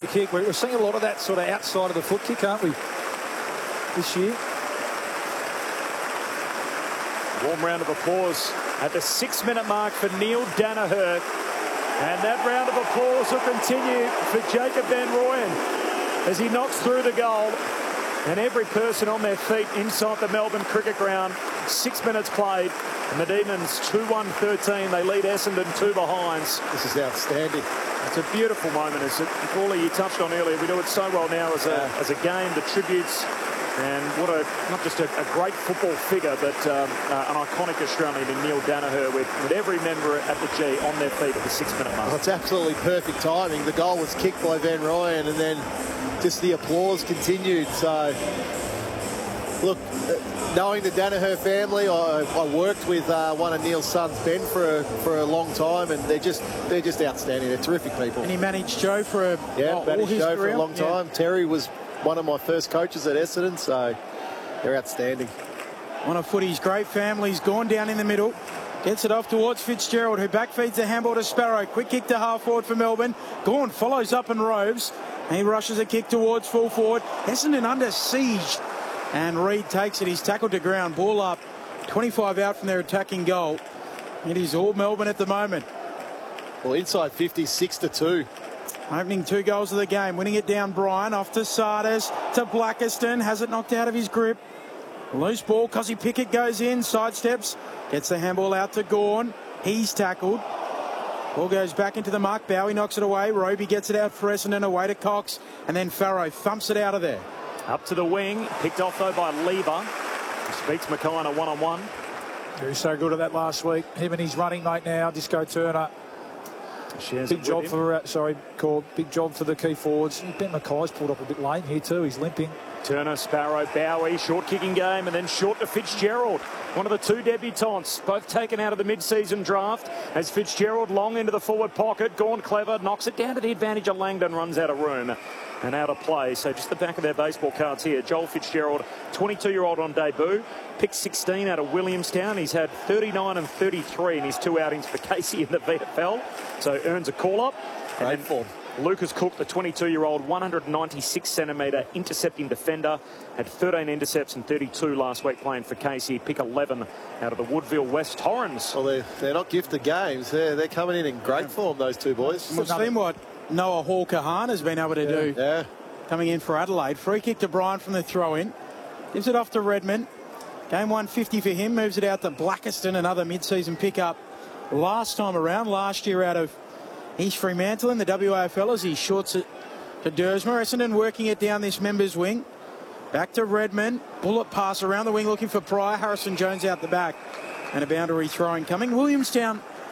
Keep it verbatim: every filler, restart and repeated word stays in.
kick. We're seeing a lot of that sort of outside of the foot kick, aren't we, this year? Warm round of applause at the six-minute mark for Neil Danaher. And that round of applause will continue for Jacob van Rooyen as he knocks through the goal. And every person on their feet inside the Melbourne Cricket Ground. Six minutes played. And the Demons two one thirteen. They lead Essendon two behinds. This is outstanding. It's a beautiful moment. As Paulie, you touched on earlier, we do it so well now as a, yeah. as a game, the tributes. And what a, not just a, a great football figure, but um, uh, an iconic Australian in Neil Danaher with, with every member at the G on their feet at the six-minute mark. Well, it's absolutely perfect timing. The goal was kicked by Van Rooyen, and then just the applause continued. So, look, knowing the Danaher family, I, I worked with uh, one of Neil's sons, Ben, for a, for a long time, and they're just they're just outstanding. They're terrific people. And he managed Joe for a yeah, oh, managed Joe for a long time. Yeah. Terry was one of my first coaches at Essendon, so they're outstanding. One of footy's great families, gone down in the middle. Gets it off towards Fitzgerald, who backfeeds the handball to Sparrow. Quick kick to half forward for Melbourne. Gawn follows up and roves. He rushes a kick towards full forward. Essendon under siege. And Reid takes it. He's tackled to ground. Ball up. twenty-five out from their attacking goal. It is all Melbourne at the moment. Well, inside fifty, six to two. Opening two goals of the game. Winning it down Bryan. Off to Sardis. To Blackiston. Has it knocked out of his grip. Loose ball. Cosy Pickett goes in. Sidesteps. Gets the handball out to Gawn. He's tackled. Ball goes back into the mark. Bowie knocks it away. Roby gets it out for Essendon. Away to Cox. And then Farrow thumps it out of there. Up to the wing. Picked off though by Lever. Beats Mackay a one-on-one. He was so good at that last week. Him and his running mate now. Disco Turner. Shares big job for, uh, sorry, called big job for the key forwards. Ben Mackay's pulled up a bit late here too. He's limping. Turner, Sparrow, Bowie, short kicking game, and then short to Fitzgerald. One of the two debutants, both taken out of the mid-season draft. As Fitzgerald long into the forward pocket, Gawn clever, knocks it down to the advantage of Langdon, runs out of room and out of play. So just the back of their baseball cards here. Joel Fitzgerald, twenty-two-year-old on debut, picked sixteen out of Williamstown. He's had thirty-nine and thirty-three in his two outings for Casey in the V F L. So earns a call-up. Great form. Lucas Cook, the twenty-two-year-old, one hundred ninety-six centimetre intercepting defender, had thirteen intercepts and thirty-two last week playing for Casey. Pick eleven out of the Woodville West Torrens. Well, they're, they're not gifted games. They're, they're coming in in great form, those two boys. We've seen what Noah Hawker-Hahn has been able to yeah, do. Yeah. Coming in for Adelaide. Free kick to Bryan from the throw-in. Gives it off to Redmond. Game one fifty for him. Moves it out to Blackiston, another mid-season pickup last time around. Last year out of East Fremantle in the W A F L as he shorts it to Dersmer. Essendon working it down this members wing. Back to Redmond. Bullet pass around the wing looking for Pryor. Harrison Jones out the back. And a boundary throwing coming. Williamstown